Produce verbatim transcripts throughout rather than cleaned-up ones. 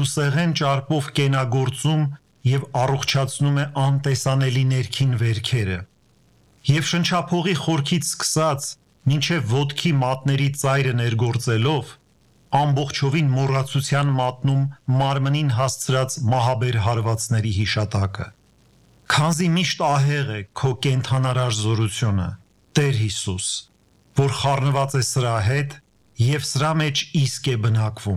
դուսեղեն ճարպով կենագործում և առողջացնում է անտեսանելի ներքին վերքերը։ Եվ շնչափողի խորքից սկսած մինչև ոտքի մատների ծայրը ներգործելով, ամբողջովին մոռացության մատնում մարմնին հասցրած մահաբեր հարվածների հիշատակը։ Քանզի միշտ ահեղ է քո կենդանարար զորությունը, Տեր Հիսուս, որ խառնված է սրա հետ և սրա մեջ իսկ է բնակվում։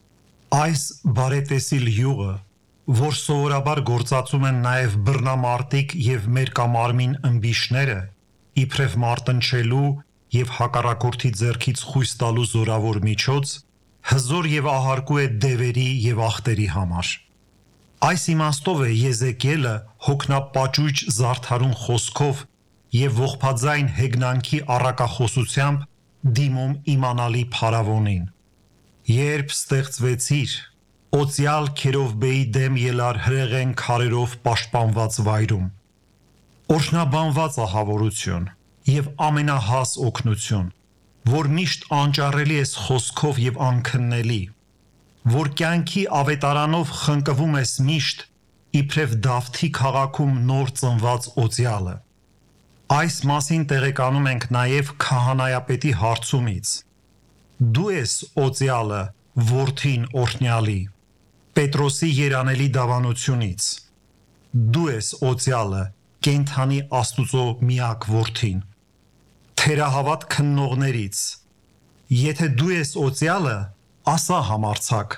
Այս բարետեսիլ յուղը, որ սովորաբար գործածում են նաև բռնամարտիկ և մերկամարմին ըմբիշները, իբրև մարտնչելու և հակառակորդի ձեռքից խույս տալու զորավոր միջոց, հզոր և ահարկու է դևերի և աղտերի համար։ Այս իմաստով է Եզեկիելը հոգնապաճույճ զարդարուն խոսքով և ողբաձայն հեգնանքի առակախոսությամբ դիմում իմանալի փարավոնին. «Երբ ստեղծվեցիր, օծյալ Քերովբեի դեմ ելար հրեղեն քարերով պաշտպանված վայրում»։ Օրհնաբանված ահավորություն և ամենահաս օգնություն, որ միշտ անճարելի ես խոսքով և անքննելի, որ կյանքի ավետարանով խնկվում ես միշտ, իբրև Դավթի քաղաքում նոր ծնված օծյալը։ Այս մասին տեղեկանում ենք նաև քահանայապետի հարցումից. «Դու ես օծյալը, որդին օրհնյալի», Պետրոսի երանելի դավանությունից. «Դու ես օծյալը, կենդանի Աստուծո միակ որդին», թերահավատ քննողներից. «Եթե դու ես օծյալը, ասա համարձակ»։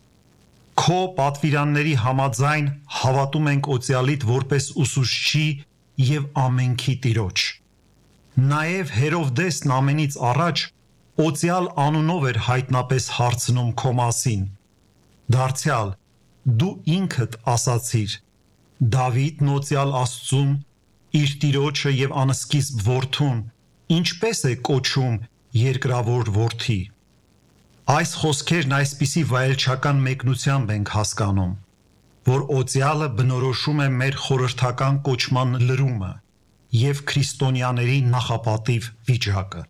Քո պատվիրանների համաձայն հավատում ենք օծյալիդ որպես ուսուցչի և ամենքի Տիրոջ։ Նաև Հերովդեսն ամենից առաջ օծյալ անունով էր հայտնապես հարցնում քո մասին։ Դարձյալ, դու ինքդ ասացիր. «Դավիթն օծյալ Աստծուն, իր Տիրոջը և անսկիզբ որդուն, ինչպես է կոչում երկրավոր որդի»։ Այս խոսքերն այսպիսի վայելչական մեկնությամբ ենք հասկանում, որ օծյալը բնորոշում է մեր խորհրդական կոչման լրումը և քրիստոնյաների նախապատիվ վիճակը։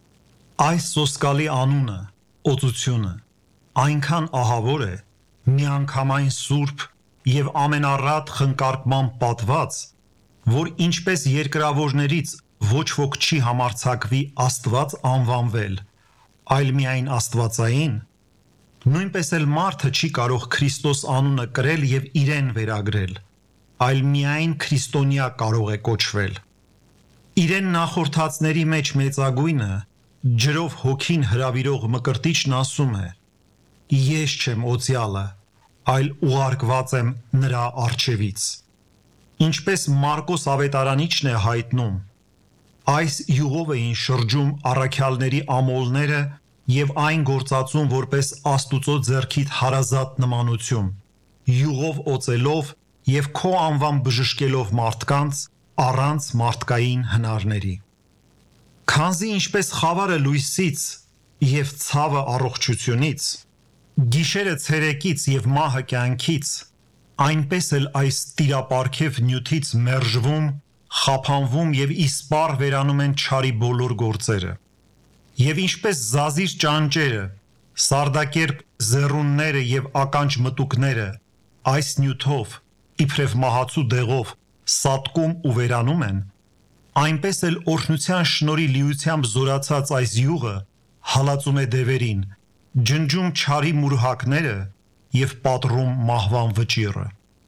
Այս սոսկալի անունը, օծությունը, այնքան ահավոր է, միանգամայն սուրբ և ամենառատ խնկարկմամբ պատված, որ ինչպես երկրավորներից ոչ ոք չի համարձակվի Աստված անվանվել, այլ միայն աստվածային, նույնպես էլ մարդը չի կարող Քրիստոս անունը կրել և իրեն վերագրել, այլ միայն քրիստոնյա կարող է կոչվել։ Իրեն նախորդածների մեջ մեծագույնը, ջրով հոգին հրավիրող Մկրտիչն ասում է. «Ես չեմ օծյալը, այլ ուղարկված եմ նրա առջևից»։ Ինչպես Մարկոս ավետարանիչն է հայտնում, այս յուղով էին շրջում առաքյալների ամոլները և այն գործածում որպես Աստուծո ձեռքիդ հարազատ նմանություն, յուղով օծելով և քո անվամբ բժշկելով մարդկանց առանց մարդկային հնարների։ Քանզի ինչպես խավարը լույսից և ցավը առողջությունից, գիշերը ցերեկից և մահը կյանքից, այնպես էլ այս տիրապարգև նյութից մերժվում, խափանվում և իսպառ վերանում են չարի բոլոր գործերը։ Եվ ինչպես զազիր ճանճերը, սարդակերպ ձեռունները և ականջ մտուկները այս նյութով, իբրև մահացու դեղով, սատկում ու վերանում են, այնպես էլ օրհնության շնորհի լիությամբ զորացած այս յուղը հալածում է դևերին, ջնջում չարի մուրհակները և պատռում մահվան վճիռը։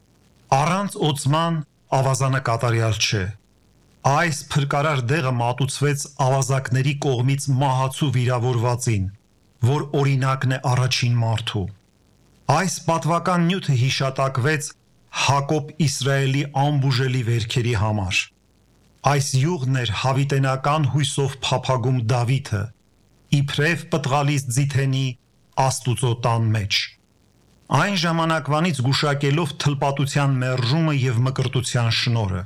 Առանց օծման ավազանը կատարյալ չէ։ Այս փրկարար դեղը մատուցվեց ավազակների կողմից մահացու վիրավորվածին, որ օրինակն է առաջին մարդու։ Այս պատվական նյութը հիշատակվեց Հակոբ Իսրայելի անբուժելի վերքերի համար։ Այս յուղն էր հավիտենական հույսով փափագում Դավիթը, իբրև պտղալից ձիթենի Աստուծո տան մեջ, այն ժամանակվանից գուշակելով թլպատության մերժումը և մկրտության շնորհը։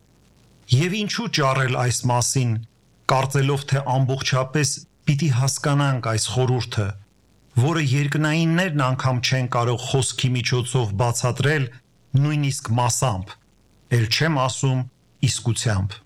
Եվ ինչու ճառել այս մասին, կարծելով թե ամբողջապես պիտի հասկանանք այս խորհուրդը, որը երկնայիններն անգամ չեն կարող խոսքի միջոցով բացատրել նույնիսկ մասամբ, էլ չեմ ասում իսկությամբ։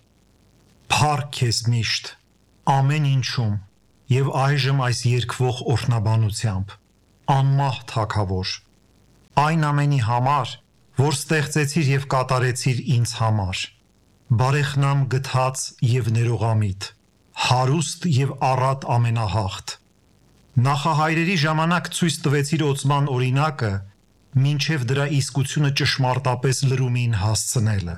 Փառք քեզ միշտ, ամեն ինչում և այժմ այս երգվող օրհնաբանությամբ, անմահ Թագավոր, Այն ամենի համար, որ ստեղծեցիր եւ կատարեցիր ինձ համար, բարեխնամ գթած եւ ներողամիտ, հարուստ եւ առատ ամենահաղթ։ Նախահայրերի ժամանակ ցույց տվեցիր օծման օրինակը, մինչև դրա իսկությունը ճշմարտապես լրումին հասցնելը։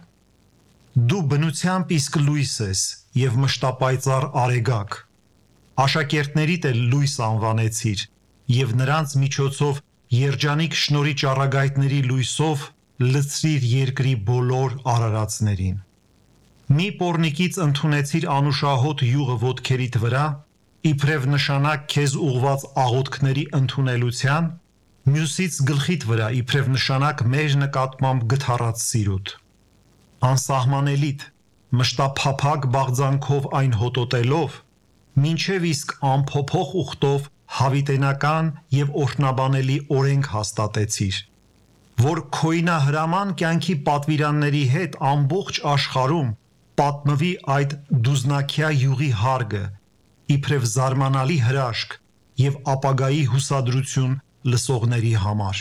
Դու բնությամբ իսկ լույս ես եւ մշտապայծառ արեգակ։ Աշակերտներիդ էլ լույս անվանեցիր եւ նրանց միջոցով երջանիկ շնորհի ճառագայթների լույսով լցրիր երկրի բոլոր արարածներին։ Մի պոռնիկից ընդունեցիր անուշահոտ յուղը ոտքերիդ վրա, իբրև նշանակ քեզ ուղված աղոթքների ընդունելության, մյուսից գլխիդ վրա իբրև նշանակ մեր նկատմամբ գթառած սիրուտ։ Անսահմանելիդ, մշտափափակ բաղձանքով այն հոտոտելով, մինչև իսկ անփոփոխ ուխտով հավիտենական եւ օրհնաբանելի օրենք հաստատեցիր, որ քոյնահրաման կյանքի պատվիրանների հետ ամբողջ աշխարհում պատմվի այդ դուզնակյա յուղի հարգը, իբրև զարմանալի հրաշք եւ ապագայի հուսադրություն լսողների համար։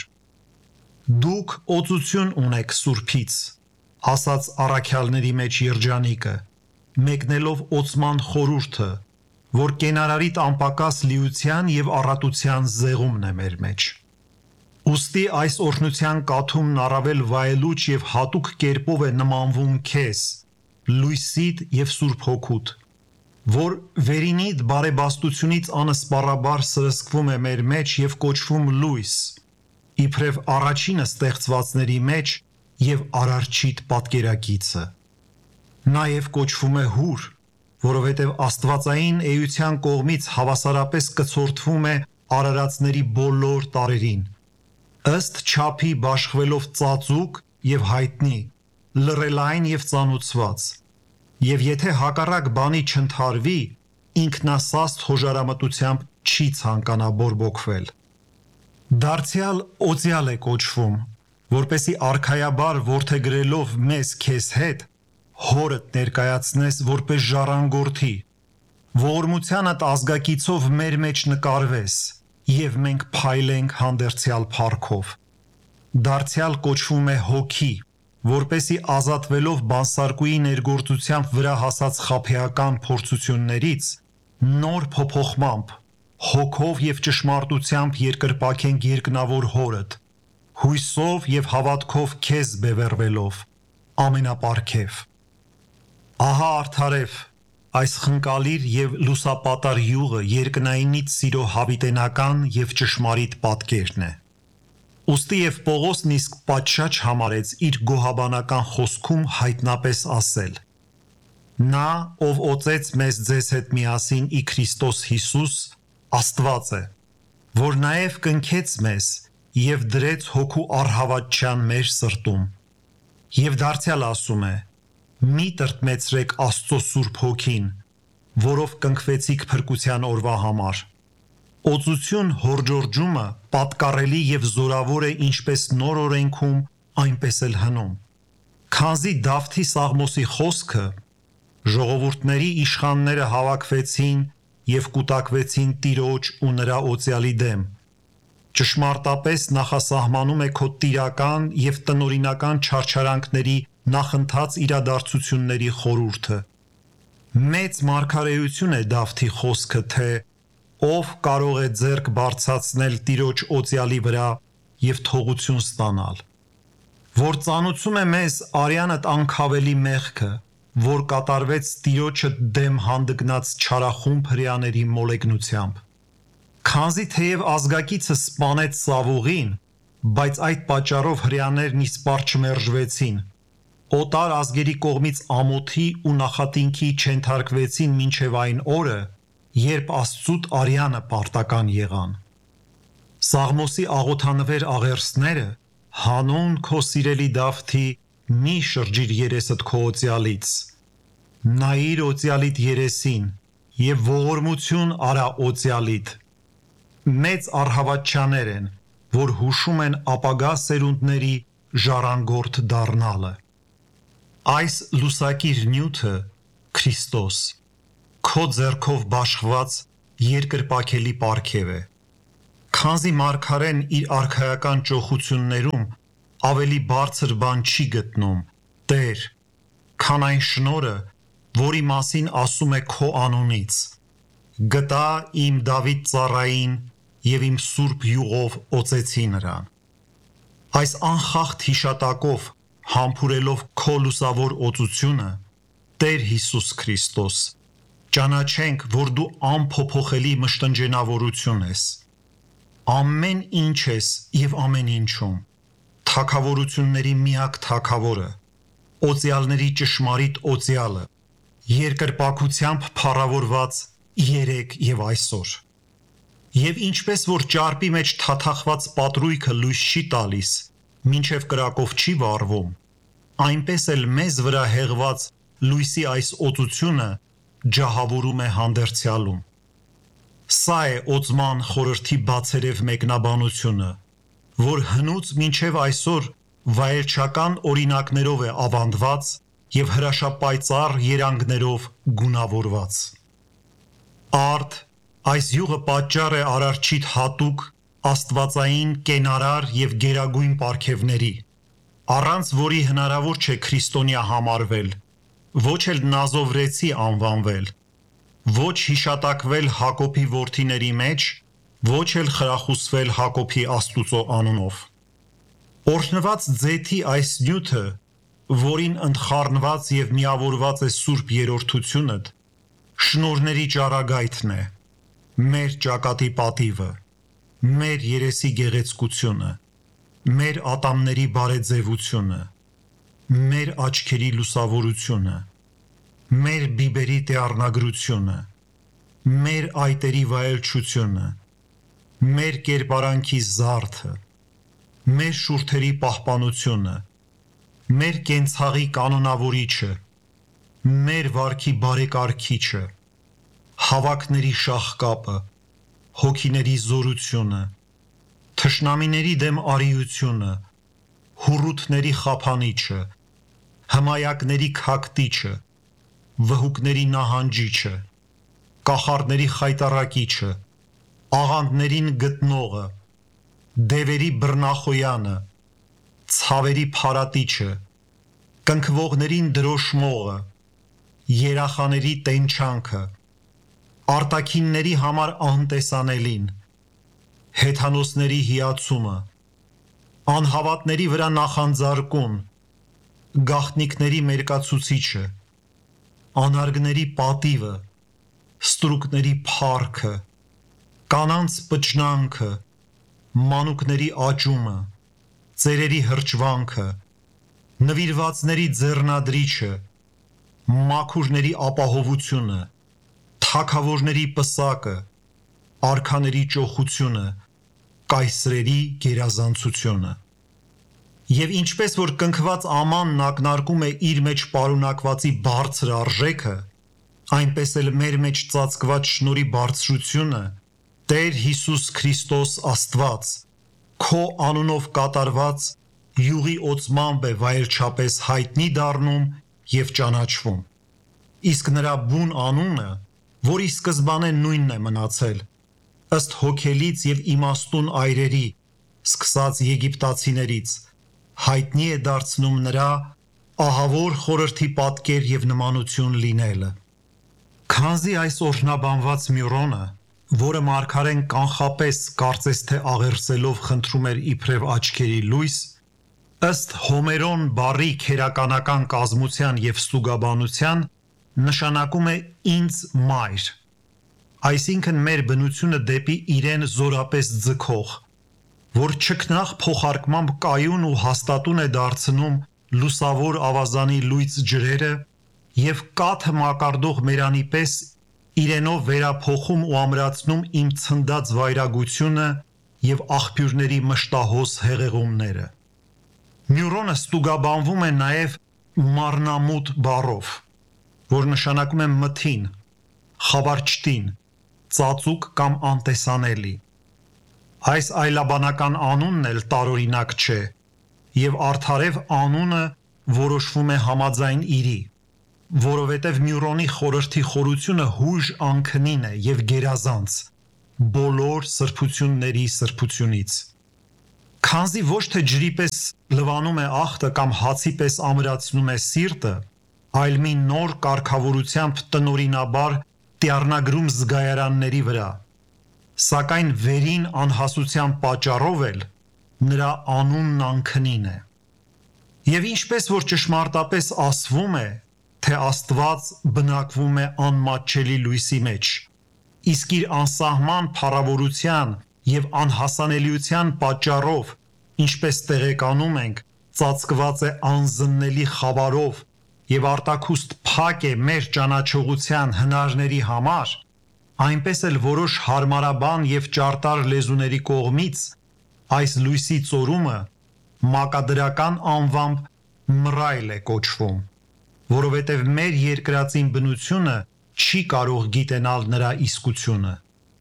Դուք օծություն ունեք Սուրբից, ասաց առաքյալների մեջ երջանիկը, մեկնելով օծման խորհուրդը, որ կենարարիտ անպակաս լիության եւ առատության զեղումն է մեր մեջ։ Ուստի այս օրհնության կաթումն առավել վայելուչ եւ հատուկ կերպով է նմանվում քեզ, լույսիդ եւ Սուրբ Հոգուտ, որ վերինիդ բարեբաստությունից անսպառաբար սրսկվում է մեր մեջ եւ կոչվում լույս, իբրև առաջինը ստեղծվածների մեջ եւ արարչիդ պատկերակիցը։ Նաեւ կոչվում է հուր, որովհետև աստվածային էության կողմից հավասարապես կցորդվում է արարածների բոլոր տարերին, ըստ չափի բաշխվելով ծածուկ եւ հայտնի, լռելային եւ ծանուցված, եւ եթե հակառակ բանի չընթարվի, ինքնասաստ հոժարամտությամբ չի ցանկանա բորբոքվել։ Դարձյալ օծյալ է կոչվում, որպեսի արքայաբար որդեգրելով մեզ քեզ հետ, հորդ ներկայացնես որպես ժառանգորդի, ողորմությանդ ազգակիցով մեր մեջ նկարվես, եւ մենք փայլենք հանդերձյալ փառքով։ Դարձյալ կոչվում է հոգի, որպեսի ազատվելով բանսարկուի ներգործությամբ վրա հասած խաբեական փորձություններից, նոր փոփոխմամբ, հոգով եւ ճշմարտությամբ երկրպագենք երկնավոր հորդ, հույսով եւ հավատքով քեզ բևեռվելով, ամենապարգև։ Ահա արդարև, այս խնկալիր եւ լուսապատար յուղը երկնայինից սիրո հավիտենական եւ ճշմարիտ պատկերն է։ Ուստի եւ Պողոսն իսկ պատշաճ համարեց իր գոհաբանական խոսքում հայտնապես ասել. Նա, ով օծեց մեզ ձեզ հետ միասին ի Քրիստոս Հիսուս, Աստված է, որ նաեւ կնքեց մեզ եւ դրեց հոգու առհավատչյան մեր սրտում։ Եվ դարձյալ ասում է. մի տրտմեցրեք Աստծո Սուրբ Հոգին, որով կնքվեցիք փրկության օրվա համար։ Օծություն հորջորջումը պատկառելի եւ զորավոր է ինչպես նոր օրենքում, այնպես էլ հնում։ Քանզի Դավթի Սաղմոսի խոսքը ժողովուրդների իշխանները հավաքվեցին եւ կուտակվեցին Տիրոջ ու նրա օծյալի դեմ, ճշմարտապես նախասահմանում է քո տիրական եւ տնօրինական չարչարանքների նախընթաց իրադարձությունների խորհուրդը։ Մեծ մարգարեություն է Դավթի խոսքը, թե ով կարող է ձեռք բարձրացնել Տիրոջ օծյալի վրա եւ թողություն ստանալ, որ ծանուցում է մեզ արյանդ անկավելի մեղքը, որ կատարվեց Տիրոջը դեմ հանդգնած չարախումբ հրեաների մոլեգնությամբ։ Քանզի թեև ազգակիցը սպանեց Սավուղին, բայց այդ պատճառով հրեաներն իսպառ չմերժվեցին, օտար ազգերի կողմից ամոթի ու նախատինքի չենթարկվեցին մինչև այն օրը, երբ Աստծուտ արյանը պարտական եղան։ Սաղմոսի աղոթանվեր աղերսները հանուն քո սիրելի Դավթի մի շրջիր երեսդ քո օծյալից, նայիր օծյալիդ երեսին եւ ողորմություն արա օծյալիդ։ Մեծ առհավատչաներ են, որ հուշում են ապագա սերունդների ժառանգորդ դառնալը։ Այս լուսակիր նյութը Քրիստոս, քո ձեռքով բաշխված երկրպագելի պարգև է։ Քանզի մարգարեն իր արքայական ճոխություններում ավելի բարձր բան չի գտնում, Տեր, քան այն շնորհը, որի մասին ասում է քո անունից. գտա իմ Դավիթ ծառային և իմ սուրբ յուղով օծեցի նրան։ Այս անխախտ հիշատակով համբուրելով քո լուսավոր օծությունը, Տեր Հիսուս Քրիստոս, ճանաչենք, որ դու անփոփոխելի մշտնջենավորություն ես, ամեն ինչ ես և ամեն ինչում, թագավորությունների միակ թագավորը, օծյալների ճշմարիտ օծյալը, երկրպագությամբ փառավորված երեկ և այսօր։ Եվ ինչպես որ ճարպի մեջ թաթախված պատրույգը լույս չի տալիս, մինչև կրակով չի վառվում, այնպես էլ մեզ վրա հեղված լույսի այս օծությունը ջահավորում է հանդերձյալում։ Սա է օծման խորհրդի բացերև մեկնաբանությունը, որ հնուց մինչև այսօր վայելչական օրինակներով է ավանդված և հրաշապայծառ երանգներով գունավորված։ Արդ այս յուղը պատճառ է Արարչիդ հատուկ, աստվածային, կենարար և գերագույն պարգևների, առանց որի հնարավոր չէ քրիստոնյա համարվել, ոչ էլ նազովրեցի անվանվել, ոչ հիշատակվել Հակոբի որդիների մեջ, ոչ էլ խրախուսվել Հակոբի Աստուծո անունով։ Օրհնված ձեթի այս նյութը, որին ընդխառնված և միավորված է սուրբ երրորդությունդ, շնորհների ճառագայթն է, մեր ճակատի պատիվը, մեր երեսի գեղեցկությունը, մեր ատամների բարեձևությունը, մեր աչքերի լուսավորությունը, մեր բիբերի դեղնագրությունը, մեր այտերի վայելչությունը, մեր կերպարանքի զարդը, մեր շուրթերի պահպանությունը, մեր կենցաղի կանոնավորիչը, մեր վարքի բարեկարգիչը, հավաքների շաղկապը, հոգիների զորությունը, թշնամիների դեմ արիությունը, հուռութների խափանիչը, հմայակների քակտիչը, վհուկների նահանջիչը, կախարդների խայտառակիչը, աղանդներին գտնողը, դևերի բռնախոյանը, ցավերի փարատիչը, կնքվողներին դրոշմողը, երախաների տենչանքը, արտաքինների համար անտեսանելին, հեթանոսների հիացումը, անհավատների վրա նախանձարկուն, գաղտնիքների մերկացուցիչը, անարգների պատիվը, ստրուկների փառքը, կանանց պճնանքը, մանուկների աճումը, ծերերի հրճվանքը, նվիրվածների ձեռնադրիչը, մաքուրների ապահովությունը, թագավորների պսակը, արքաների ճոխությունը, կայսրերի գերազանցությունը։ Եվ ինչպես որ կնքված ամանն ակնարկում է իր մեջ պարունակվածի բարձր արժեքը, այնպես էլ մեր մեջ ծածկված շնորհի բարձրությունը Տեր Հիսուս Քրիստոս Աստված, քո անունով կատարված յուղի օծմամբ է վայելչապես հայտնի դառնում և ճանաչվում։ Իսկ նրա բուն անունը, որի սկզբանե նույնն է մնացել, ըստ հոգելից և իմաստուն այրերի, սկսած եգիպտացիներից, հայտնի է դարձնում նրա ահավոր խորհրդի պատկեր և նմանություն լինելը։ Քանզի այս օրհնաբանված Մյուրոնը, որը մարգարեն կանխապես կարծես թե աղերսելով խնդրում էր իբրև աչքերի լույս, ըստ Հոմերոն բառի քերականական կազմության և ստուգաբանության, նշանակում է ինձ մայր, այսինքն մեր բնությունը դեպի իրեն զորապես ձգող, որ չքնաղ փոխարկմամբ կայուն ու հաստատուն է դարձնում լուսավոր ավազանի լույծ ջրերը և կաթը մակարդող մերանի պես իրենով վերափոխում ու ամրացնում իմ ցնդած վայրագությունը և աղբյուրների մշտահոս հեղեղումները։ Մյուրոնը ստուգաբանվում է նաև մարնամուտ բառով, որ նշանակում է մթին, խավարչտին, ծածուկ կամ անտեսանելի։ Այս այլաբանական անունն էլ տարօրինակ չէ, և արդարև անունը որոշվում է համաձայն իրի, որովհետև Մյուրոնի խորհրդի խորությունը հույժ անքնին է և գերազանց, բոլոր սրբությունների սրբությունից։ Քանզի ոչ թե ջրի պես լվանում է ախտը կամ հացի պես ամրացնում է սիրտը, այլ մի նոր կարգավորությամբ տնօրինաբար տիառնագրում զգայարանների վրա, սակայն վերին անհասության պատճառով էլ նրա անունն անքնին է։ Եվ ինչպես որ ճշմարտապես ասվում է, թե Աստված բնակվում է անմատչելի լույսի մեջ, իսկ իր անսահման փառավորության և անհասանելիության պատճառով, ինչպես տեղեկանում ենք, ծածկված է անզննելի խավարով և արտաքուստ փակ է մեր ճանաչողության հնարների համար, այնպես էլ որոշ հարմարաբան և ճարտար լեզուների կողմից այս լույսի ծորումը մակադրական անվամբ մռայլ է կոչվում, որովհետև մեր երկրածին բնությունը չի կարող գիտենալ նրա իսկությունը։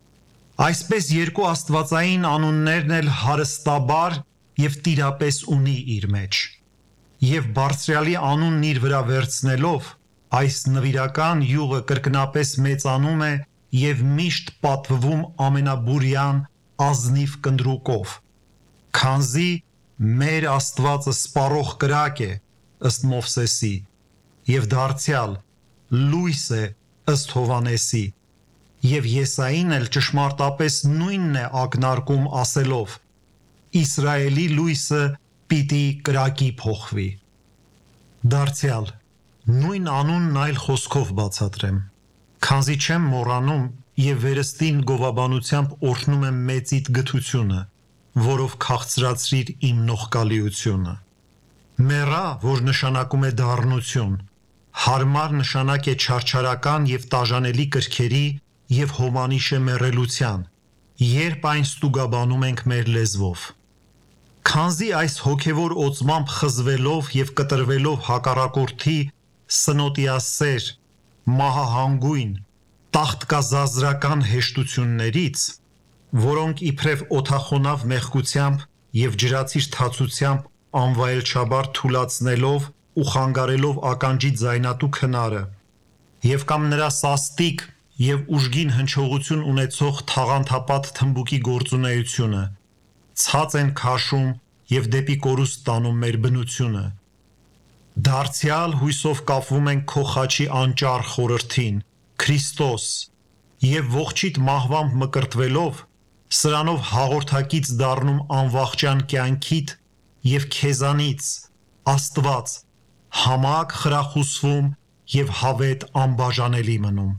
Այսպես երկու աստվածային անուններն էլ հարստաբար և տիրապես ունի իր մեջ, և բարձրյալի անունն իր վրա վերցնելով, այս նվիրական յուղը կրկնապես մեծանում է և միշտ պատվվում ամենաբուրյան ազնիվ կնդրուկով, քանզի մեր Աստվածը սպառող կրակ է ըստ Մովսեսի և դարձյալ լույս է ըստ Հովհաննեսի, և Եսային էլ ճշմարտապես նույնն է ակնարկում ասելով. Իսրայելի լույսը պիտի կրակի փոխվի։ Դարձյալ նույն անունն այլ խոսքով բացատրեմ, քանզի չեմ մոռանում և վերստին գովաբանությամբ օրհնում եմ մեծիդ գթությունը, որով քաղցրացրիր իմ նողկալիությունը։ Մեռա, որ նշանակում է դառնություն, հարմար նշանակ է չարչարական և տաժանելի կրքերի և հոմանիշ է մեռելության, երբ այն ստուգաբանում ենք մեր լեզվով։ Քանզի այս հոգևոր օծմամբ խզվելով և կտրվելով հակառակորդի սնոտիասեր, մահահանգույն, տաղտկազազրական հեշտություններից, որոնք իբրև օդախոնավ մեղքությամբ և ջրածիր թացությամբ անվայելչաբար թուլացնելով ու խանգարելով ականջի ձայնատու քնարը, և կամ նրա սաստիկ և ուժգին հնչողություն ունեցող թաղանթապատ թմբուկի գործունեությունը, ցած են քաշում և դեպի կորուստ տանում մեր բնությունը, դարձյալ հույսով կապվում ենք քո խաչի անճառ խորհրդին, Քրիստոս, և ողջիդ մահվամբ մկրտվելով, սրանով հաղորդակից դառնում անվախճան կյանքիդ և քեզանից, Աստված, համակ խրախուսվում և հավետ անբաժանելի մնում։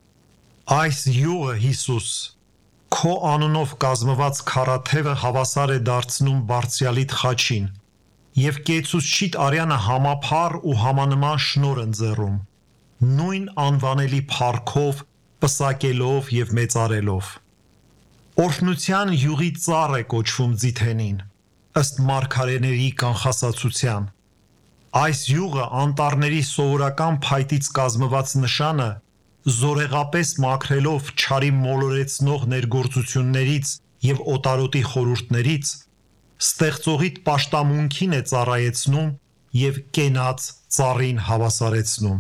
Այս յուղը, Հիսուս, քո անունով կազմված քառաթևը հավասար է դարձնում Բարձրյալիդ խաչին և կեցուցչիդ արյանը համափառ ու համանման շնորհ ընձեռում, նույն անվանելի փառքով, պսակելով և մեծարելով։ Օրհնության յուղի ծառ է կոչվում Ձիթենին, ըստ մարգարեների կանխասացության։ Այս յուղը անտառների սովորական փայտից կազմված նշանը զորեղապես մաքրելով չարի մոլորեցնող ներգործություններից և օտարոտի խորհուրդներից, ստեղծողիդ պաշտամունքին է ծառայեցնում և կենաց ծառին հավասարեցնում։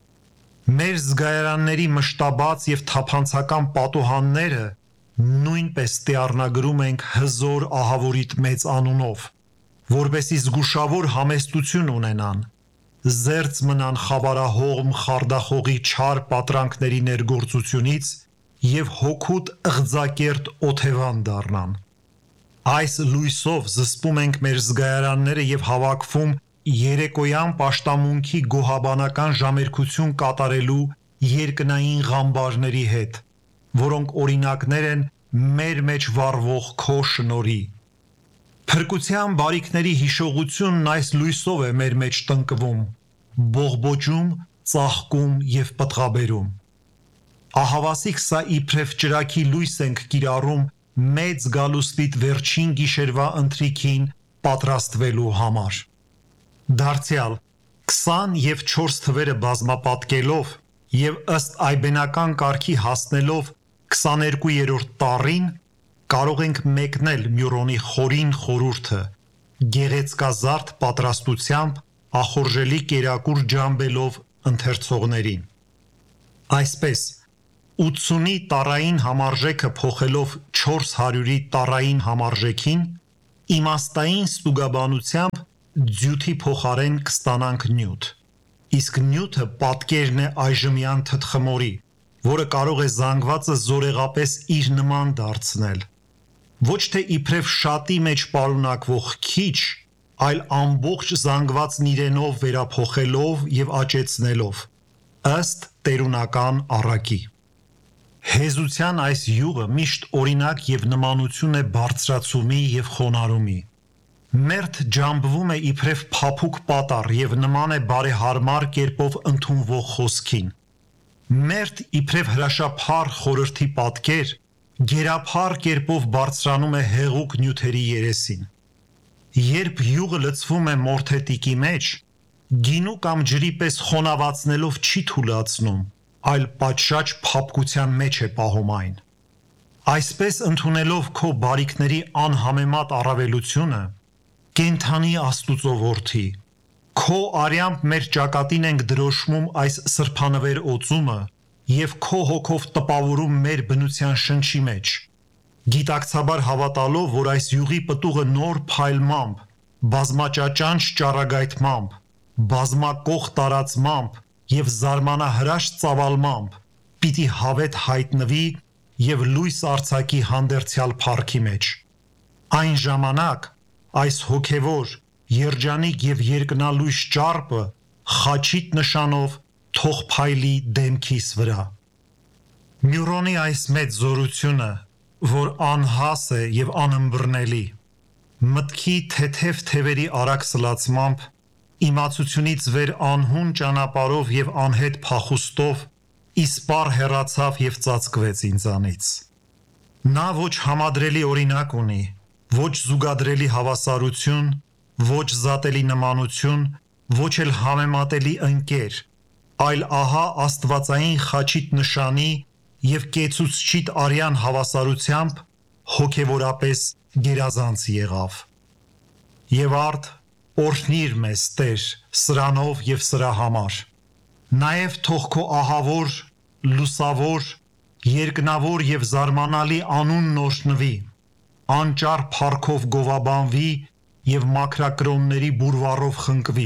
Մեր զգայարանների մշտաբաց և թափանցական պատուհանները նույնպես տիառնագրում ենք հզոր ահավորիդ մեծ անունով, որպեսզի զգուշավոր համեստություն ունենան, զերծ մնան խավարահողմ խարդախողի չար պատրանքների ներգործությունից և հոգուդ ըղձակերտ օթևան դառնան։ Այս լույսով զսպում ենք մեր զգայարանները և հավաքվում երեկոյան պաշտամունքի գոհաբանական ժամերգություն կատարելու երկնային ղամբարների հետ, որոնք օրինակներ են մեր մեջ վառվող քո շնորհի։ Փրկության բարիքների հիշողությունն այս լույսով է մեր մեջ տնկվում, բողբոջում, ծաղկում և պտղաբերում։ Ահավասիկ սա իբրև ճրագի լույս ենք կիրառում մեծ գալուստիդ վերջին գիշերվա ընթրիքին պատրաստվելու համար։ Դարձյալ քսան և չորս թվերը բազմապատկելով և ըստ այբենական կարգի հասնելով քսաներկուերորդ տառին, կարող ենք մեկնել Մյուրոնի խորին խորհուրդը, գեղեցկազարդ պատրաստությամբ ախորժելի կերակուր ջամբելով ընթերցողներին։ Այսպես, ութսունի տառային համարժեքը փոխելով չորս հարյուրի տառային համարժեքին, իմաստային ստուգաբանությամբ ձյութի փոխարեն կստանանք նյութ։ Իսկ նյութը պատկերն է այժմյան թթխմորի, որը կարող է զանգվածը զորեղապես իր նման դարձնել։ Ոչ թե իբրև շատի մեջ պարունակվող քիչ, այլ ամբողջ զանգվածն իրենով վերափոխելով և աճեցնելով, ըստ տերունական առակի։ Հեզության այս յուղը միշտ օրինակ և նմանություն է բարձրացումի և խոնարհումի։ Մերթ ջամբվում է իբրև փափուկ պատառ և նման է բարեհարմար կերպով ընդունվող խոսքին։ Մերթ իբրև հրաշափառ խորհրդի պատկեր, գերափառ կերպով բարձրանում է հեղուկ նյութերի երեսին։ Երբ յուղը լցվում է մորթետիկի մեջ, գինու կամ ջրի պես խոնավացնելով չի թուլացնում, այլ պատշաճ փափկության մեջ է պահում այն։ Այսպես ընդունելով քո բարիքների անհամեմատ առավելությունը, կենդանի Աստուծո որդի, քո արյամբ մեր ճակատին ենք դրոշմում այս սրբանվեր օծումը և քո հոգով տպավորում մեր բնության շնչի մեջ, գիտակցաբար հավատալով, որ այս յուղի պտուղը նոր փայլմամբ, բազմաճաճանչ ճառագայթմամբ, բազմակող տարածմամբ և զարմանահրաշ ծավալմամբ պիտի հավետ հայտնվի և լույս արձակի հանդերձյալ փառքի մեջ։ Այն ժամանակ այս հոգևոր, երջանիկ և երկնալույս ճառպը խաչիտ նշանով թող փայլի դեմքիս վրա։ Մյուրոնի այս մեծ զորությունը, որ անհաս է և անըմբռնելի, մտքի թեթև թևերի արագ սլացմամբ, իմացությունից վեր անհուն ճանապարհով և անհետ փախուստով իսպառ հեռացավ և ծածկվեց ինձանից։ Նա ոչ համադրելի օրինակ ունի, ոչ զուգադրելի հավասարություն, ոչ զատելի նմանություն, ոչ էլ համեմատելի ընկեր, այլ ահա աստվածային խաչիտ նշանի և կեցուցչիտ արյան հավասարությամբ հոգևորապես գերազանց եղավ։ Եվ արդ օրհնիր մեզ, Տեր, սրանով և սրա համար։ Նաև թող քո ահավոր, լուսավոր, երկնավոր և զարմանալի անունն օրհնվի, անճառ փառքով գովաբանվի և մաքրակրոնների բուրվառով խնկվի։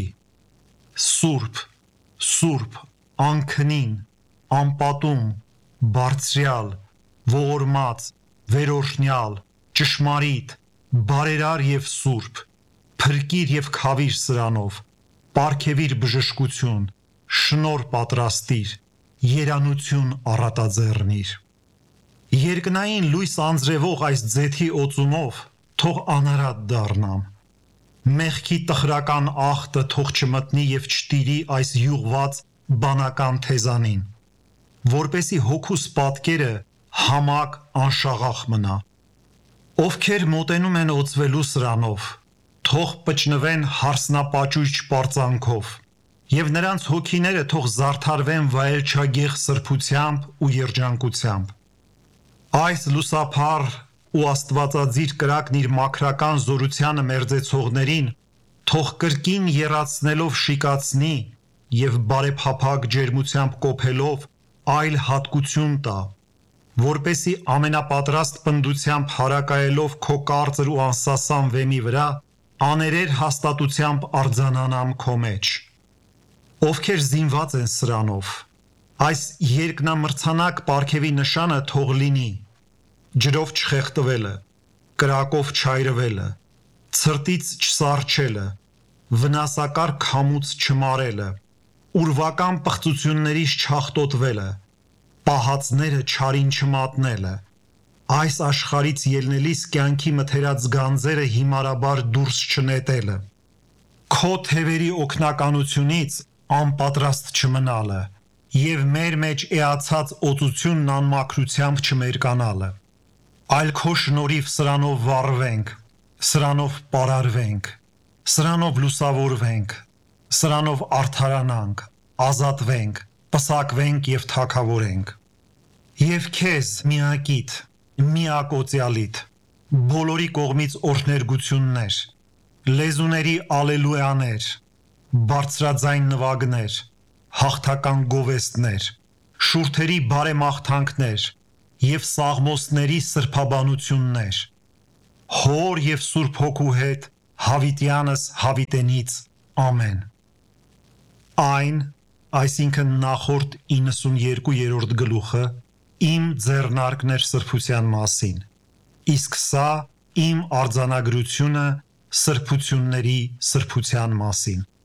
Սուրբ, Սուրբ, անքնին, անպատում, բարձրյալ, ողորմած, վերօրհնյալ, ճշմարիտ, բարերար և սուրբ, փրկիր և քավիր սրանով, պարգևիր բժշկություն, շնորհ պատրաստիր, երանություն առատաձեռնիր։ Երկնային լույս անձրևող այս ձեթի օծումով թող անարատ դառնամ։ Մեղքի տխրական աղտը թող չմտնի և չտիրի այս յուղված բանական թեզանին, որպեսզի հոգուս պատկերը համակ անշաղախ մնա։ Ովքեր մոտենում են օծվելու սրանով, թող պճնվեն հարսնապաճույճ պարծանքով, և նրանց հոգիները թող զարդարվեն վայելչագեղ սրբությամբ ու երջանկությամբ։ Այս լուսափառ ու աստվածաձիր կրակն իր մաքրական զորությանը մերձեցողներին թող կրկին եռացնելով շիկացնի և բարեփափագ ջերմությամբ կոփելով այլ հատկություն տա, որպեսզի ամենապատրաստ պնդությամբ հարակայելով քո կարծր ու անսասան վեմի վրա, աներեր հաստատությամբ արձանանամ քո մեջ։ Ովքեր զինված են սրանով, այս երկնամրցանակ պարգևի նշանը թող լինի ջրով չխեղդվելը, կրակով չայրվելը, ցրտից չսառչելը, վնասակար քամուց չմարելը, ուրվական պղծություններից չաղտոտվելը, պահածները չարին չմատնելը, այս աշխարհից ելնելիս կյանքի մթերած գանձերը հիմարաբար դուրս չնետելը, քո թևերի օգնականությունից անպատրաստ չմնալը և մեր մեջ էացած օծությունն անմաքրությամբ չմերկանալը, այլ քո շնորհիվ սրանով վառվենք, սրանով պարարվենք, սրանով լուսավորվենք, սրանով արդարանանք, ազատվենք, պսակվենք և թագավորենք։ Եվ քեզ միակիդ, միակոծյալիդ, բոլորի կողմից օրհներգություններ, լեզուների ալելույաներ, բարձրաձայն նվագներ, հաղթական գովեստներ, շուրթերի բարեմաղթանքներ և սաղմոսների սրբաբանություններ, Հոր և Սուրբ Հոգու հետ հավիտյանս հավիտենից, ամեն։ Այն, այսինքն նախորդ իննսունյերկուերորդ գլուխը, իմ ձեռնարկն էր սրբության մասին, իսկ սա իմ արձանագրությունը սրբությունների սրբության մասին։